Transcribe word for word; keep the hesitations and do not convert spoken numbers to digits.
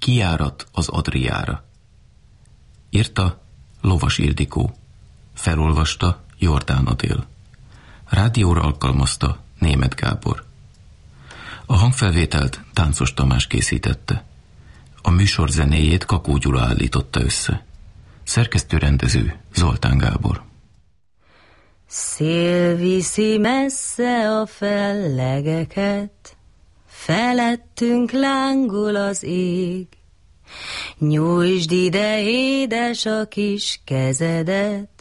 Kijárat az Adriára. Írta Lovas Ildikó. Felolvasta Jordán Adél. Rádióra alkalmazta Németh Gábor. A hangfelvételt Táncos Tamás készítette. A műsor zenéjét Kakó Gyula állította össze. Szerkesztő-rendező Zoltán Gábor. Szél viszi messze a fellegeket, felettünk lángol az ég. Nyújtsd ide, édes, a kis kezedet,